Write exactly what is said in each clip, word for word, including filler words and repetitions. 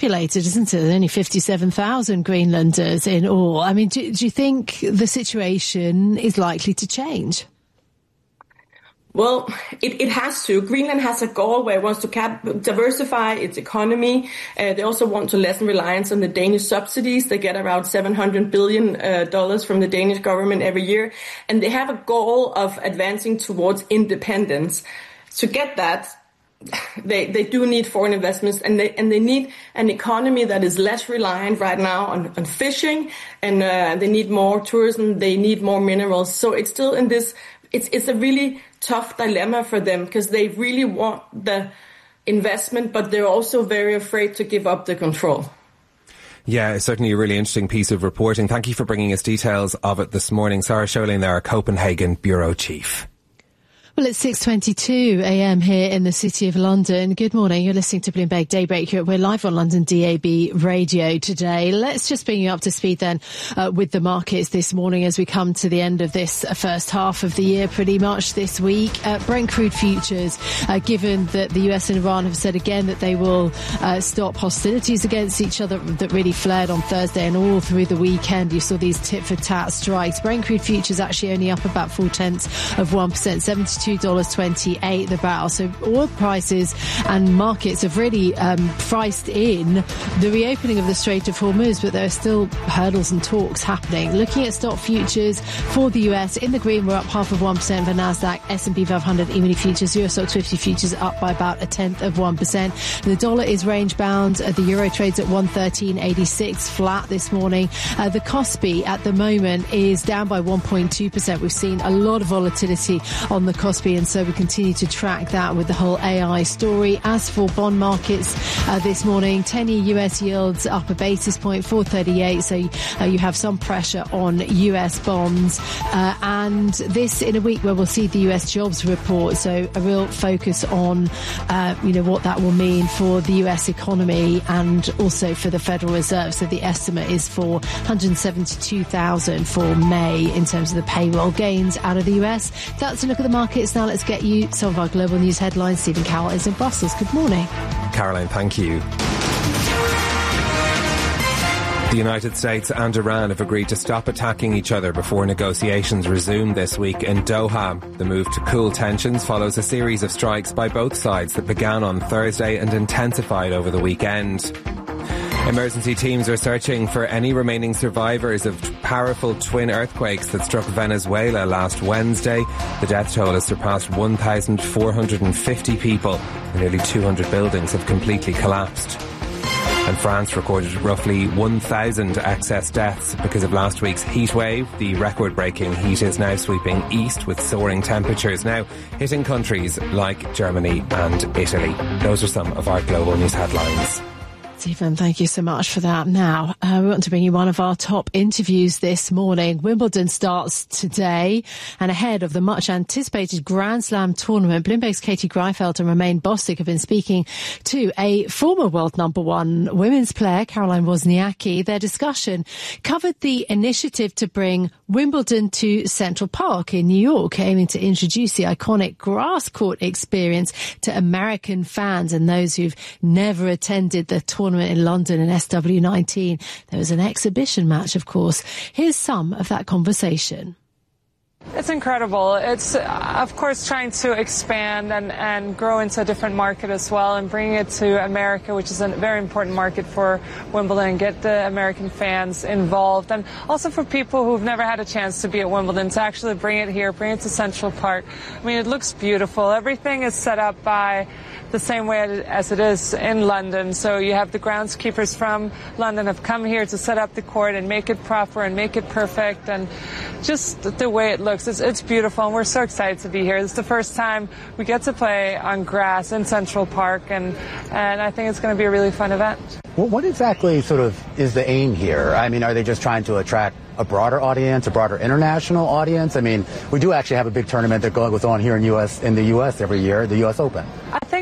populated, isn't it? There's only fifty-seven thousand Greenlanders in all. I mean, do, do you think the situation is likely to change? Well, it, it has to. Greenland has a goal where it wants to cap- diversify its economy. Uh, they also want to lessen reliance on the Danish subsidies. They get around seven hundred billion dollars uh, from the Danish government every year. And they have a goal of advancing towards independence. To get that, they, they do need foreign investments, and they, and they need an economy that is less reliant right now on, on fishing, and uh, they need more tourism. They need more minerals. So it's still in this, it's, it's a really tough dilemma for them, because they really want the investment, but they're also very afraid to give up the control. Yeah, it's certainly a really interesting piece of reporting. Thank you for bringing us details of it this morning. Sarah Scholin there, our Copenhagen Bureau Chief. Well, it's six twenty-two a.m. here in the City of London. Good morning. You're listening to Bloomberg Daybreak. We're live on London D A B radio today. Let's just bring you up to speed then uh, with the markets this morning as we come to the end of this uh, first half of the year pretty much this week. Uh, Brent crude futures, uh, given that the U S and Iran have said again that they will uh, stop hostilities against each other that really flared on Thursday and all through the weekend. You saw these tit-for-tat strikes. Brent crude futures actually only up about four tenths of one percent, seventy-two dollars twenty-eight the barrel. So oil prices and markets have really um, priced in the reopening of the Strait of Hormuz, but there are still hurdles and talks happening. Looking at stock futures for the U S, in the green, we're up half of one percent for NASDAQ, S and P five hundred E-mini futures, Euro Stoxx fifty futures up by about a tenth of one percent. The dollar is range bound. The euro trades at one thirteen eighty-six, flat this morning. Uh, the Kospi at the moment is down by one point two percent. We've seen a lot of volatility on the Kospi, and so we continue to track that with the whole A I story. As for bond markets uh, this morning, ten-year U S yields up a basis point, four thirty-eight. So uh, you have some pressure on U S bonds. Uh, and this in a week where we'll see the U S jobs report. So a real focus on, uh, you know, what that will mean for the U S economy and also for the Federal Reserve. So the estimate is for one hundred seventy-two thousand for May in terms of the payroll gains out of the U S. That's a look at the markets. Now let's get you some of our global news headlines. Stephen Cowell is in Brussels. Good morning. Caroline, thank you. The United States and Iran have agreed to stop attacking each other before negotiations resume this week in Doha. The move to cool tensions follows a series of strikes by both sides that began on Thursday and intensified over the weekend. Emergency teams are searching for any remaining survivors of powerful twin earthquakes that struck Venezuela last Wednesday. The death toll has surpassed one thousand four hundred fifty people, and nearly two hundred buildings have completely collapsed. And France recorded roughly one thousand excess deaths because of last week's heat wave. The record-breaking heat is now sweeping east with soaring temperatures, now hitting countries like Germany and Italy. Those are some of our global news headlines. Stephen, thank you so much for that. Now, uh, we want to bring you one of our top interviews this morning. Wimbledon starts today, and ahead of the much-anticipated Grand Slam tournament, Bloomberg's Katie Greifeld and Romain Bostic have been speaking to a former world number one women's player, Caroline Wozniacki. Their discussion covered the initiative to bring Wimbledon to Central Park in New York, aiming to introduce the iconic grass court experience to American fans and those who've never attended the tournament in London in S W nineteen. There was an exhibition match, of course. Here's some of that conversation. It's incredible. It's, of course, trying to expand and, and grow into a different market as well and bring it to America, which is a very important market for Wimbledon, and get the American fans involved. And also for people who've never had a chance to be at Wimbledon, to actually bring it here, bring it to Central Park. I mean, it looks beautiful. Everything is set up by the same way as it is in London. So you have the groundskeepers from London have come here to set up the court and make it proper and make it perfect, and just the way it looks. It's, it's beautiful, and we're so excited to be here. It's the first time we get to play on grass in Central Park, and, and I think it's going to be a really fun event. Well, what exactly sort of is the aim here? I mean, are they just trying to attract a broader audience, a broader international audience? I mean, we do actually have a big tournament that goes on here in U S in the U S every year, the U S Open. I think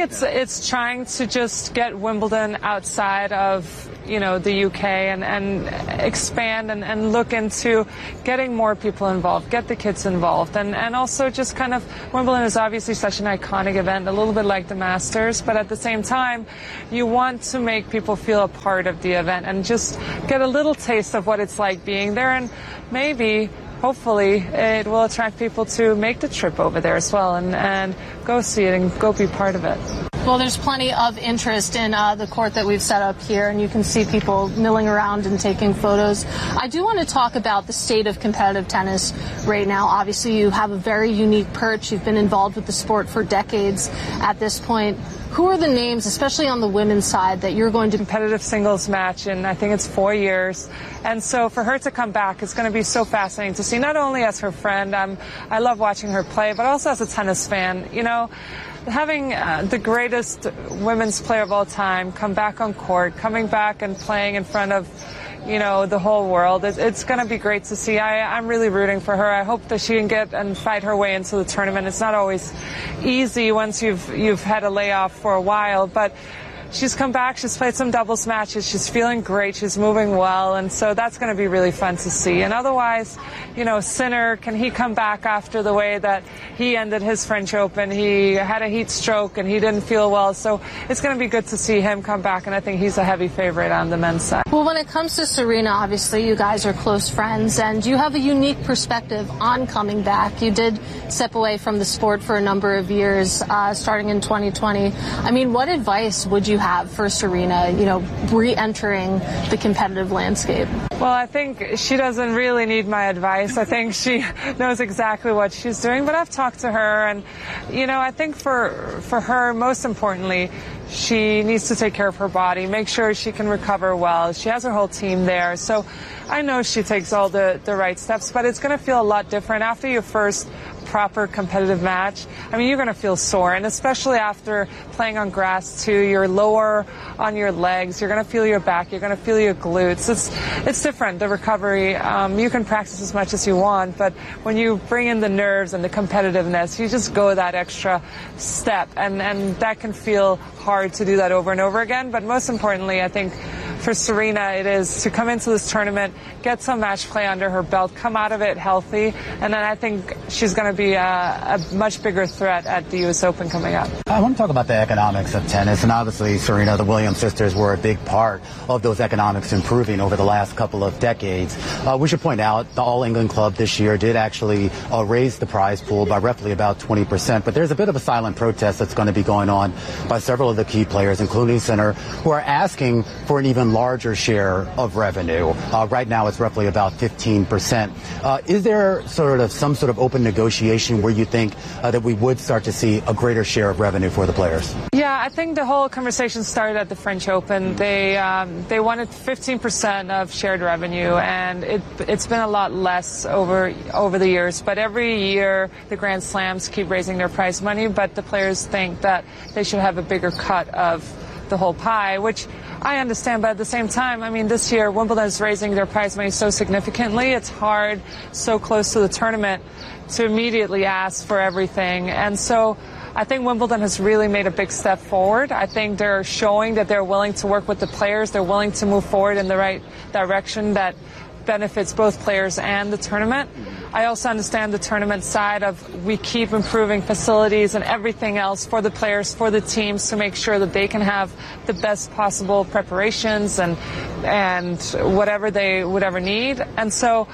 it's it's trying to just get Wimbledon outside of, you know, the U K and, and expand and, and look into getting more people involved, get the kids involved. And, and also just kind of, Wimbledon is obviously such an iconic event, a little bit like the Masters, but at the same time, you want to make people feel a part of the event and just get a little taste of what it's like being there. And maybe, hopefully, it will attract people to make the trip over there as well and, and go see it and go be part of it. Well, there's plenty of interest in uh, the court that we've set up here, and you can see people milling around and taking photos. I do want to talk about the state of competitive tennis right now. Obviously, you have a very unique perch. You've been involved with the sport for decades at this point. Who are the names, especially on the women's side, that you're going to... Competitive singles match in, I think it's four years. And so for her to come back, it's going to be so fascinating to see, not only as her friend, um, I love watching her play, but also as a tennis fan. You know, having uh, the greatest women's player of all time come back on court, coming back and playing in front of, you know, the whole world, it's, it's going to be great to see. I, I'm really rooting for her. I hope that she can get and fight her way into the tournament. It's not always easy once you've you've had a layoff for a while, but she's come back, she's played some doubles matches, she's feeling great, she's moving well, and so that's going to be really fun to see. And otherwise, you know, Sinner, can he come back after the way that he ended his French Open? He had a heat stroke and he didn't feel well, so it's going to be good to see him come back, and I think he's a heavy favorite on the men's side. Well, when it comes to Serena, obviously you guys are close friends, and you have a unique perspective on coming back. You did step away from the sport for a number of years, uh, starting in twenty twenty. I mean, what advice would you have for Serena, you know, re-entering the competitive landscape? Well, I think she doesn't really need my advice. I think she knows exactly what she's doing, but I've talked to her, and, you know, I think for for her, most importantly, she needs to take care of her body, make sure she can recover well. She has her whole team there, so I know she takes all the, the right steps, but it's going to feel a lot different after your first proper competitive match. I mean, you're going to feel sore, and especially after playing on grass too, you're lower on your legs, you're going to feel your back, you're going to feel your glutes. It's it's different, the recovery. Um, you can practice as much as you want, but when you bring in the nerves and the competitiveness, you just go that extra step, and, and that can feel hard to do that over and over again. But most importantly, I think for Serena, it is to come into this tournament, get some match play under her belt, come out of it healthy, and then I think she's going to be a, a much bigger threat at the U S Open coming up. I want to talk about the economics of tennis, and obviously, Serena, the Williams sisters were a big part of those economics improving over the last couple of decades. Uh, we should point out the All England Club this year did actually uh, raise the prize pool by roughly about twenty percent, but there's a bit of a silent protest that's going to be going on by several of the key players, including Sinner, who are asking for an even larger share of revenue. Uh, right now, it's roughly about fifteen percent. Uh, is there sort of some sort of open negotiation where you think uh, that we would start to see a greater share of revenue for the players? Yeah, I think the whole conversation started at the French Open. They um, they wanted fifteen percent of shared revenue, and it, it's been a lot less over over the years. But every year, the Grand Slams keep raising their prize money, but the players think that they should have a bigger cut of the whole pie, which I understand, but at the same time, I mean, this year Wimbledon is raising their prize money so significantly, it's hard so close to the tournament to immediately ask for everything. And so I think Wimbledon has really made a big step forward. I think they're showing that they're willing to work with the players, they're willing to move forward in the right direction that benefits both players and the tournament. I also understand the tournament side of we keep improving facilities and everything else for the players, for the teams, to make sure that they can have the best possible preparations and and whatever they would ever need. And so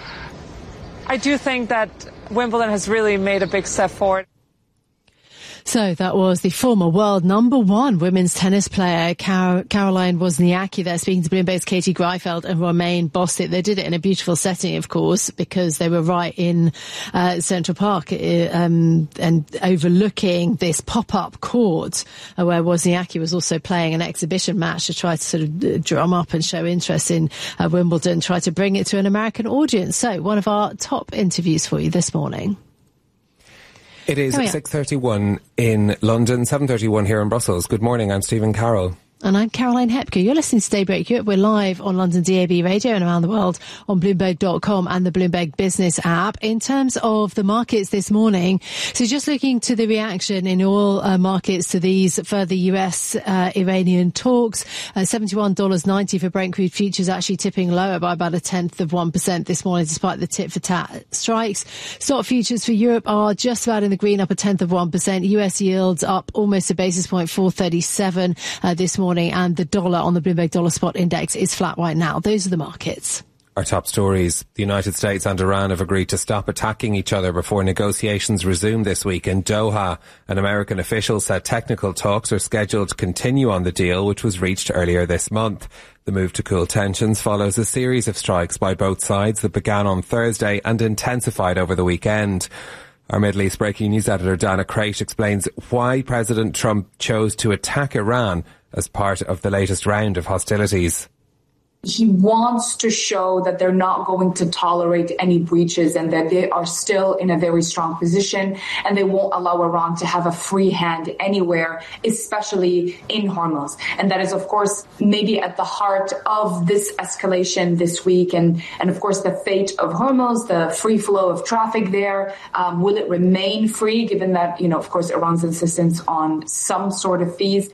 I do think that Wimbledon has really made a big step forward. So that was the former world number one women's tennis player, Car- Caroline Wozniacki there, speaking to Bloomberg's Katie Greifeld and Romain Bostic. They did it in a beautiful setting, of course, because they were right in uh, Central Park um, and overlooking this pop-up court uh, where Wozniacki was also playing an exhibition match to try to sort of drum up and show interest in uh, Wimbledon, try to bring it to an American audience. So one of our top interviews for you this morning. It is six thirty-one in London, seven thirty-one here in Brussels. Good morning, I'm Stephen Carroll. And I'm Caroline Hepker. You're listening to Daybreak Europe. We're live on London D A B Radio and around the world on Bloomberg dot com and the Bloomberg Business app. In terms of the markets this morning, so just looking to the reaction in all uh, markets to these further U S uh, Iranian talks, uh, seventy-one dollars ninety for Brent crude futures, actually tipping lower by about a tenth of one percent this morning despite the tit for tat strikes. Stock futures for Europe are just about in the green, up a tenth of one percent. U S yields up almost a basis point, four thirty-seven uh, this morning. And the dollar on the Bloomberg Dollar Spot Index is flat right now. Those are the markets. Our top stories. The United States and Iran have agreed to stop attacking each other before negotiations resume this week in Doha. An American official said technical talks are scheduled to continue on the deal, which was reached earlier this month. The move to cool tensions follows a series of strikes by both sides that began on Thursday and intensified over the weekend. Our Middle East breaking news editor Dana Crate explains why President Trump chose to attack Iran as part of the latest round of hostilities. He wants to show that they're not going to tolerate any breaches and that they are still in a very strong position and they won't allow Iran to have a free hand anywhere, especially in Hormuz. And that is, of course, maybe at the heart of this escalation this week. And, and of course, the fate of Hormuz, the free flow of traffic there. Um, will it remain free, given that, you know, of course, Iran's insistence on some sort of fees?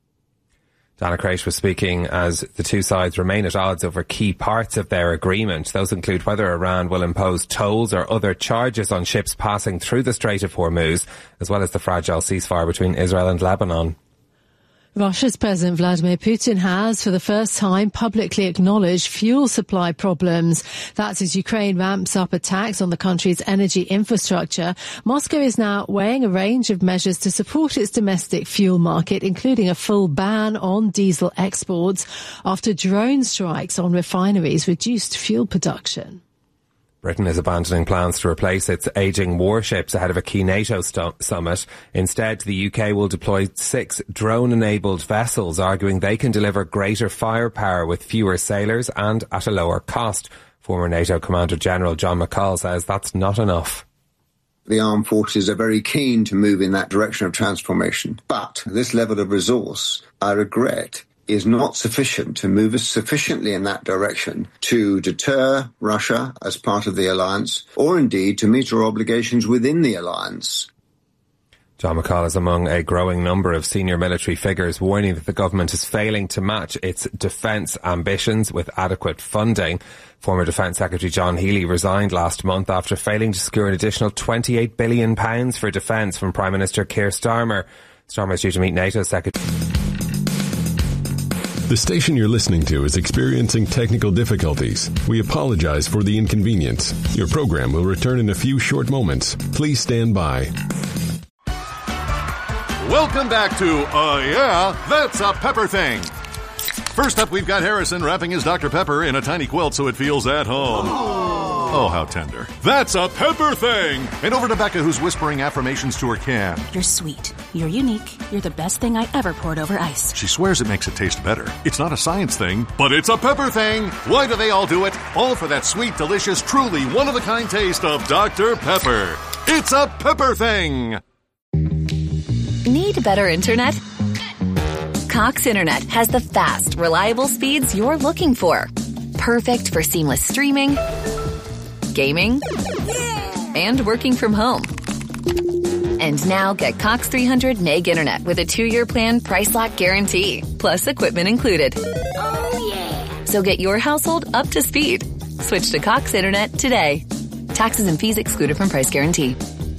Dana Crate was speaking as the two sides remain at odds over key parts of their agreement. Those include whether Iran will impose tolls or other charges on ships passing through the Strait of Hormuz, as well as the fragile ceasefire between Israel and Lebanon. Russia's President Vladimir Putin has, for the first time, publicly acknowledged fuel supply problems. That's as Ukraine ramps up attacks on the country's energy infrastructure. Moscow is now weighing a range of measures to support its domestic fuel market, including a full ban on diesel exports after drone strikes on refineries reduced fuel production. Britain is abandoning plans to replace its ageing warships ahead of a key NATO st- summit. Instead, the U K will deploy six drone-enabled vessels, arguing they can deliver greater firepower with fewer sailors and at a lower cost. Former NATO Commander-General John McCall says that's not enough. The armed forces are very keen to move in that direction of transformation. But this level of resource, I regret, is not sufficient to move us sufficiently in that direction to deter Russia as part of the alliance, or indeed to meet our obligations within the alliance. John McCall is among a growing number of senior military figures warning that the government is failing to match its defence ambitions with adequate funding. Former Defence Secretary John Healey resigned last month after failing to secure an additional twenty-eight billion pounds for defence from Prime Minister Keir Starmer. Starmer is due to meet NATO Secretary. The station you're listening to is experiencing technical difficulties. We apologize for the inconvenience. Your program will return in a few short moments. Please stand by. Welcome back to Uh Yeah, That's a Pepper Thing. First up, we've got Harrison wrapping his Doctor Pepper in a tiny quilt so it feels at home. Oh, how tender. That's a Pepper Thing! And over to Becca, who's whispering affirmations to her can. You're sweet. You're unique. You're the best thing I ever poured over ice. She swears it makes it taste better. It's not a science thing, but it's a Pepper Thing! Why do they all do it? All for that sweet, delicious, truly one-of-a-kind taste of Doctor Pepper. It's a Pepper Thing! Need better internet? Cox Internet has the fast, reliable speeds you're looking for. Perfect for seamless streaming, gaming, and working from home. And now get Cox three hundred meg internet with a two-year plan price lock guarantee, plus equipment included. Oh, yeah. So get your household up to speed. Switch to Cox Internet today. Taxes and fees excluded from price guarantee.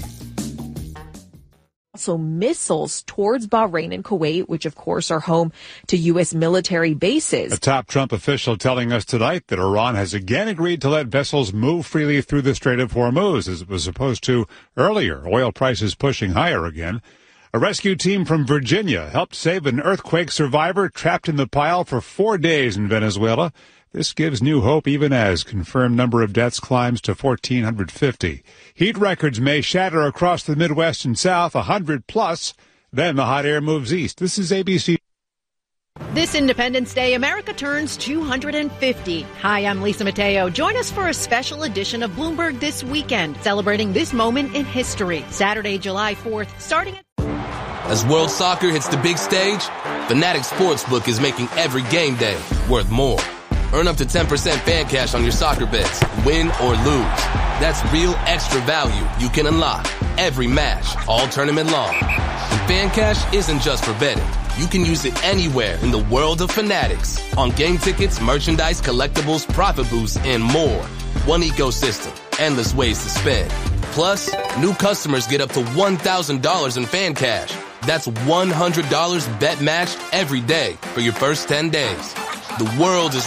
Also missiles towards Bahrain and Kuwait, which of course are home to U S military bases. A top Trump official telling us tonight that Iran has again agreed to let vessels move freely through the Strait of Hormuz, as it was supposed to earlier. Oil prices pushing higher again. A rescue team from Virginia helped save an earthquake survivor trapped in the pile for four days in Venezuela. This gives new hope even as confirmed number of deaths climbs to one thousand four hundred fifty. Heat records may shatter across the Midwest and South, one hundred plus. Then the hot air moves east. This is A B C. This Independence Day, America turns two hundred fifty. Hi, I'm Lisa Mateo. Join us for a special edition of Bloomberg This Weekend, celebrating this moment in history. Saturday, July fourth, starting at... As world soccer hits the big stage, Fanatics Sportsbook is making every game day worth more. Earn up to ten percent fan cash on your soccer bets, win or lose. That's real extra value you can unlock every match, all tournament long. And fan cash isn't just for betting. You can use it anywhere in the world of Fanatics. On game tickets, merchandise, collectibles, profit boosts, and more. One ecosystem, endless ways to spend. Plus, new customers get up to one thousand dollars in fan cash. That's one hundred dollars bet match every day for your first ten days. The world is